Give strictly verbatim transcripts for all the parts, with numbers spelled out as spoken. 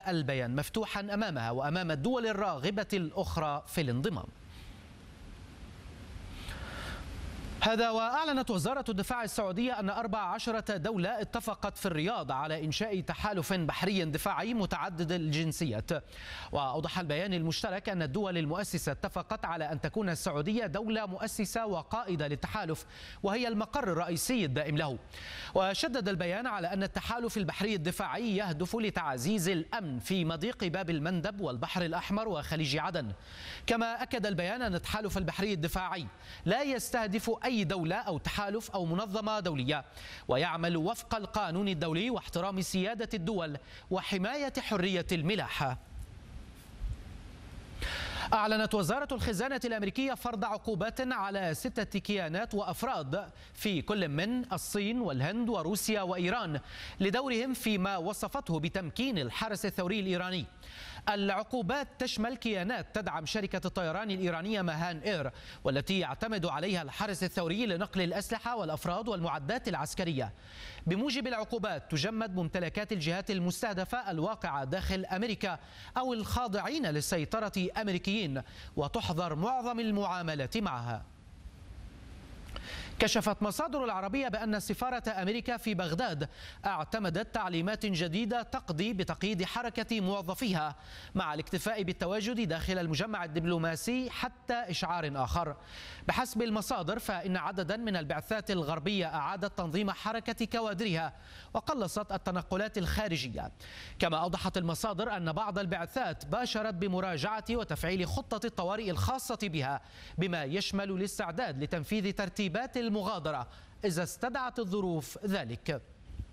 البيان مفتوحا أمامها وأمام الدول الراغبة الأخرى في الانضمام. هذا وأعلنت وزارة الدفاع السعودية أن أربع عشرة دولة اتفقت في الرياض على إنشاء تحالف بحري دفاعي متعدد الجنسيات. وأوضح البيان المشترك أن الدول المؤسسة اتفقت على أن تكون السعودية دولة مؤسسة وقائدة للتحالف، وهي المقر الرئيسي الدائم له. وشدد البيان على أن التحالف البحري الدفاعي يهدف لتعزيز الأمن في مضيق باب المندب والبحر الأحمر وخليج عدن. كما أكد البيان أن التحالف البحري الدفاعي لا يستهدف أي أي دولة أو تحالف أو منظمة دولية، ويعمل وفق القانون الدولي واحترام سيادة الدول وحماية حرية الملاحة. أعلنت وزارة الخزانة الأمريكية فرض عقوبات على ستة كيانات وأفراد في كل من الصين والهند وروسيا وإيران لدورهم فيما وصفته بتمكين الحرس الثوري الإيراني. العقوبات تشمل كيانات تدعم شركة الطيران الإيرانية ماهان إير، والتي يعتمد عليها الحرس الثوري لنقل الأسلحة والأفراد والمعدات العسكرية. بموجب العقوبات تجمد ممتلكات الجهات المستهدفة الواقعة داخل أمريكا أو الخاضعين للسيطرة أمريكيين، وتحظر معظم المعاملة معها. كشفت مصادر العربية بأن سفارة أمريكا في بغداد اعتمدت تعليمات جديدة تقضي بتقييد حركة موظفيها مع الاكتفاء بالتواجد داخل المجمع الدبلوماسي حتى إشعار آخر. بحسب المصادر فإن عددا من البعثات الغربية أعادت تنظيم حركة كوادرها وقلصت التنقلات الخارجية. كما أوضحت المصادر أن بعض البعثات باشرت بمراجعة وتفعيل خطة الطوارئ الخاصة بها، بما يشمل الاستعداد لتنفيذ ترتيبات المغادرة إذا استدعت الظروف ذلك.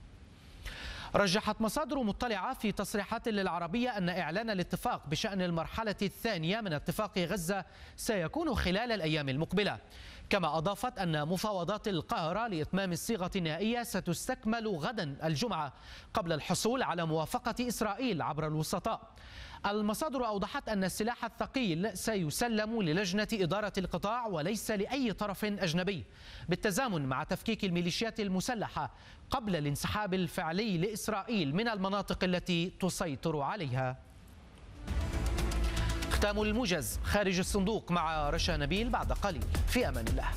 رجحت مصادر مطلعة في تصريحات للعربية أن إعلان الاتفاق بشأن المرحلة الثانية من اتفاق غزة سيكون خلال الأيام المقبلة. كما أضافت أن مفاوضات القاهرة لإتمام الصيغة النهائية ستستكمل غدا الجمعة قبل الحصول على موافقة إسرائيل عبر الوسطاء. المصادر أوضحت أن السلاح الثقيل سيسلم للجنة إدارة القطاع وليس لأي طرف أجنبي، بالتزامن مع تفكيك الميليشيات المسلحة قبل الانسحاب الفعلي لإسرائيل من المناطق التي تسيطر عليها. ختام الموجز خارج الصندوق مع رشا نبيل بعد قليل. في أمان الله.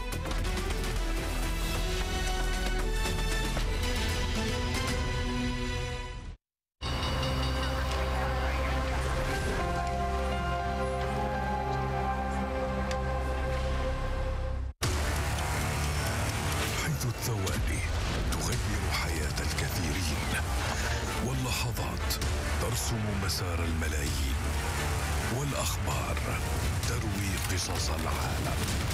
حيث الثواني تغير حياة الكثيرين، واللحظات ترسم مسار الملايين، والأخبار تروي قصص العالم.